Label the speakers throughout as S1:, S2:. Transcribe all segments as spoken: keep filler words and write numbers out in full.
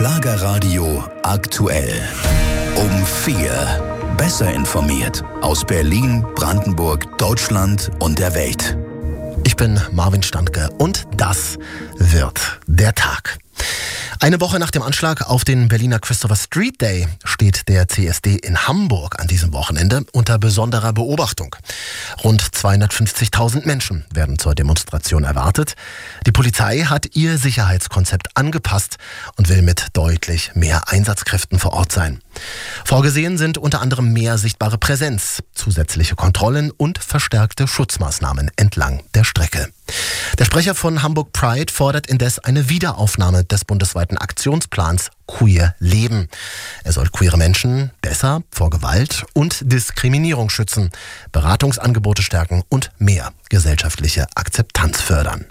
S1: Schlagerradio aktuell. Um vier. Besser informiert aus Berlin, Brandenburg, Deutschland und der Welt.
S2: Ich bin Marvin Standke und das wird der Tag. Eine Woche nach dem Anschlag auf den Berliner Christopher Street Day steht der C S D in Hamburg an diesem Wochenende unter besonderer Beobachtung. Rund zweihundertfünfzigtausend Menschen werden zur Demonstration erwartet. Die Polizei hat ihr Sicherheitskonzept angepasst und will mit deutlich mehr Einsatzkräften vor Ort sein. Vorgesehen sind unter anderem mehr sichtbare Präsenz, zusätzliche Kontrollen und verstärkte Schutzmaßnahmen entlang der Strecke. Der Sprecher von Hamburg Pride fordert indes eine Wiederaufnahme des bundesweiten Aktionsplans Queer Leben. Er soll queere Menschen besser vor Gewalt und Diskriminierung schützen, Beratungsangebote stärken und mehr gesellschaftliche Akzeptanz fördern.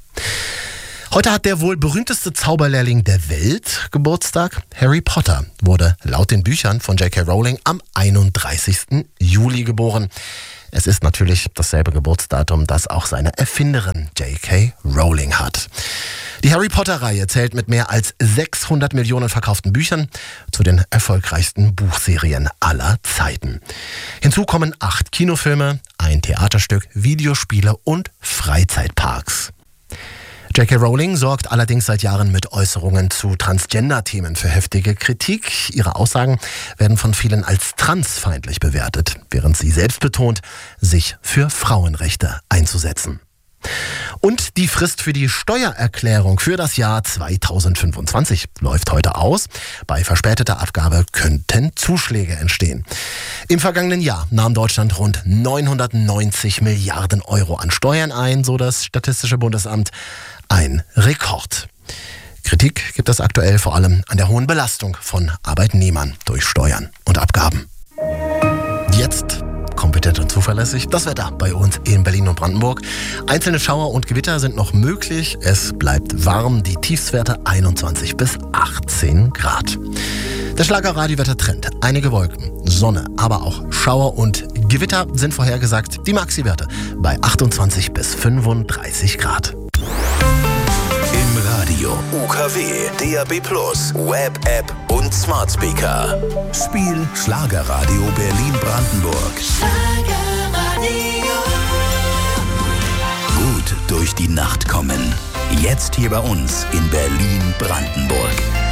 S2: Heute hat der wohl berühmteste Zauberlehrling der Welt Geburtstag. Harry Potter wurde laut den Büchern von J K Rowling am einunddreißigsten Juli geboren. Es ist natürlich dasselbe Geburtsdatum, das auch seine Erfinderin J K Rowling hat. Die Harry Potter-Reihe zählt mit mehr als sechshundert Millionen verkauften Büchern zu den erfolgreichsten Buchserien aller Zeiten. Hinzu kommen acht Kinofilme, ein Theaterstück, Videospiele und Freizeitparks. J K Rowling sorgt allerdings seit Jahren mit Äußerungen zu Transgender-Themen für heftige Kritik. Ihre Aussagen werden von vielen als transfeindlich bewertet, während sie selbst betont, sich für Frauenrechte einzusetzen. Und die Frist für die Steuererklärung für das Jahr zweitausendfünfundzwanzig läuft heute aus. Bei verspäteter Abgabe könnten Zuschläge entstehen. Im vergangenen Jahr nahm Deutschland rund neunhundertneunzig Milliarden Euro an Steuern ein, so das Statistische Bundesamt. Ein Rekord. Kritik gibt es aktuell vor allem an der hohen Belastung von Arbeitnehmern durch Steuern und Abgaben. Jetzt kompetent und zuverlässig das Wetter bei uns in Berlin und Brandenburg. Einzelne Schauer und Gewitter sind noch möglich. Es bleibt warm, die Tiefstwerte einundzwanzig bis achtzehn Grad. Der Schlagerradio-Wetter-Trend. Einige Wolken, Sonne, aber auch Schauer und Gewitter sind vorhergesagt. Die Maxi-Werte bei achtundzwanzig bis fünfunddreißig Grad.
S1: Im Radio, U K W, D A B plus, Web-App und Smart Speaker. Spiel Schlagerradio Berlin-Brandenburg.
S3: Schlagerradio.
S1: Gut durch die Nacht kommen. Jetzt hier bei uns in Berlin-Brandenburg.